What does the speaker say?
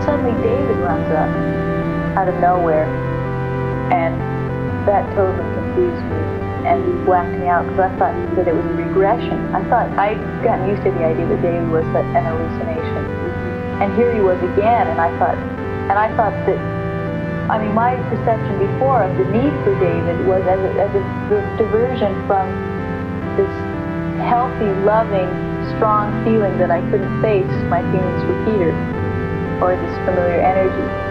suddenly David runs up out of nowhere, and that totally confused me and whacked me out, because I thought that it was a regression. I thought I'd gotten used to the idea that David was an hallucination, and here he was again, and I thought that, I mean, my perception before of the need for David was as a diversion from this healthy, loving, strong feeling that I couldn't face my feelings for Peter, or this familiar energy.